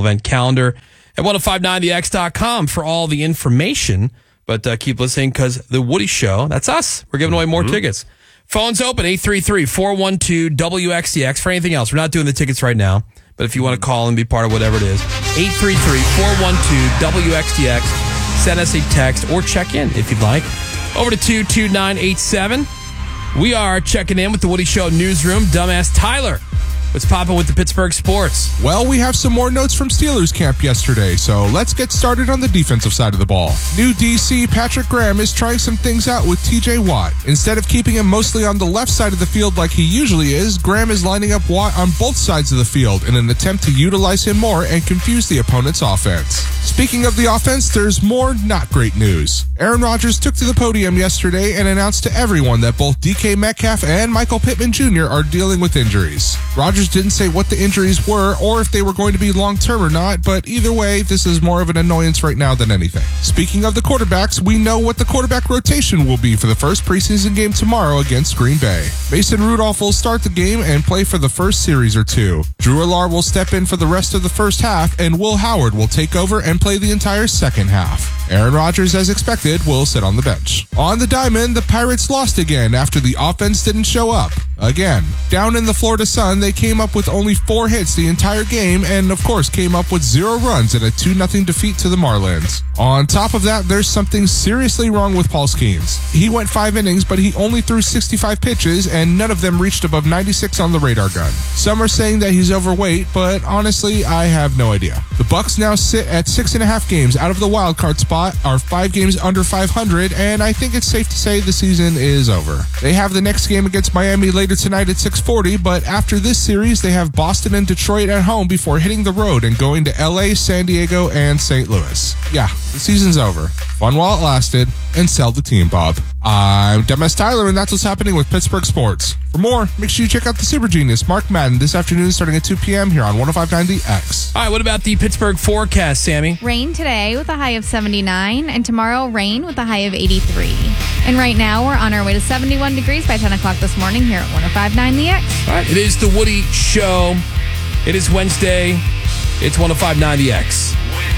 event calendar at 1059thex.com for all the information. But keep listening because The Woody Show, that's us. We're giving away more tickets. Phones open, 833-412-WXDX. For anything else, we're not doing the tickets right now. But if you want to call and be part of whatever it is, 833-412-WXDX. Send us a text or check in if you'd like. Over to 22987. We are checking in with the Woody Show newsroom. Dumbass Tyler, what's popping with the Pittsburgh sports? Well, we have some more notes from Steelers camp yesterday, so let's get started on the defensive side of the ball. New DC Patrick Graham is trying some things out with TJ Watt. Instead of keeping him mostly on the left side of the field like he usually is, Graham is lining up Watt on both sides of the field in an attempt to utilize him more and confuse the opponent's offense. Speaking of the offense, there's more not great news. Aaron Rodgers took to the podium yesterday and announced to everyone that both DK Metcalf and Michael Pittman Jr. are dealing with injuries. Rodgers didn't say what the injuries were or if they were going to be long-term or not, but either way, this is more of an annoyance right now than anything. Speaking of the quarterbacks, we know what the quarterback rotation will be for the first preseason game tomorrow against Green Bay. Mason Rudolph will start the game and play for the first series or two. Drew Allard will step in for the rest of the first half, and Will Howard will take over and play the entire second half. Aaron Rodgers, as expected, will sit on the bench. On the diamond, the Pirates lost again after the offense didn't show up. Again. Down in the Florida Sun, they came up with only 4 hits the entire game and, of course, came up with 0 runs in a 2-0 defeat to the Marlins. On top of that, there's something seriously wrong with Paul Skeens. He went 5 innings, but he only threw 65 pitches, and none of them reached above 96 on the radar gun. Some are saying that he's overweight, but honestly, I have no idea. The Bucks now sit at 6.5 games out of the wild card spot, are 5 games under 500, and I think it's safe to say the season is over. They have the next game against Miami later tonight at 6:40, but after this series, they have Boston and Detroit at home before hitting the road and going to LA, San Diego, and St. Louis. Yeah, the season's over. Fun while it lasted, and sell the team, Bob. I'm Dumbass Tyler, and that's what's happening with Pittsburgh sports. For more, make sure you check out the Super Genius, Mark Madden, this afternoon starting at 2 p.m. here on 105.9 The X. All right, what about the Pittsburgh forecast, Sammy? Rain today with a high of 79, and tomorrow rain with a high of 83. And right now, we're on our way to 71 degrees by 10 o'clock this morning here at 105.9 The X. All right, it is the Woody Show. It is Wednesday. It's 105.9 The X.